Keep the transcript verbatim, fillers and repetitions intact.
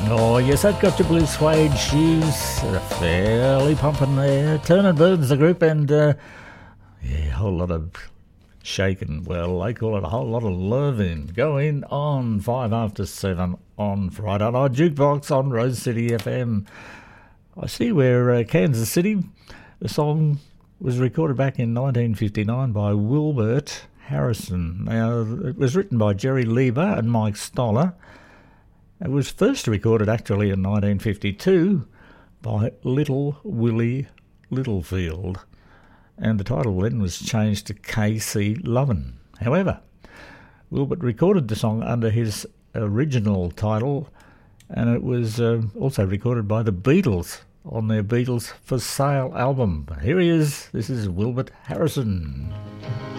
Oh, yes, that got your blue suede shoes. They're fairly pumping there. Turning Burden's the group, and uh, yeah, a whole lot of shaking. Well, they call it a whole lot of loving. Going on five after seven on Friday night jukebox on Rose City F M. I see where uh, Kansas City, the song was recorded back in nineteen fifty-nine by Wilbert Harrison. Now, it was written by Jerry Lieber and Mike Stoller. It was first recorded actually in nineteen fifty-two by Little Willie Littlefield, and the title then was changed to K C Lovin'. However, Wilbert recorded the song under his original title, and it was uh, also recorded by the Beatles on their Beatles for Sale album. Here he is. This is Wilbert Harrison.